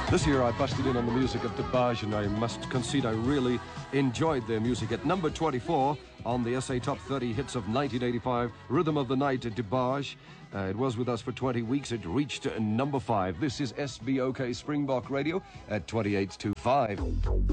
This year I busted in on the music of DeBarge, and I must concede I really enjoyed their music. At number 24 on the SA Top 30 Hits of 1985, Rhythm of the Night at DeBarge. It was with us for 20 weeks. It reached number 5. This is SBOK Springbok Radio at 28 to 5.